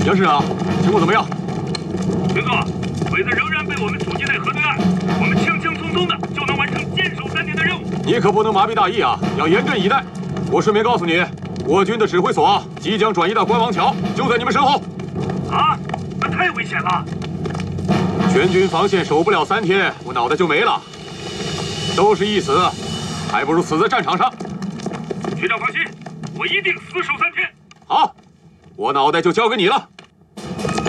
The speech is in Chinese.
杨师长，情况怎么样？ 军座，鬼子仍然被我们阻击在河对岸，我们轻轻松松的就能完成坚守3天的任务。 你可不能麻痹大意啊，要严阵以待。我顺便告诉你，我军的指挥所即将转移到关王桥，就在你们身后。 啊，那太危险了！ 全军防线守不了3天，我脑袋就没了。都是一死，还不如死在战场上。 局长放心，我一定死守3天。 好，我脑袋就交给你了。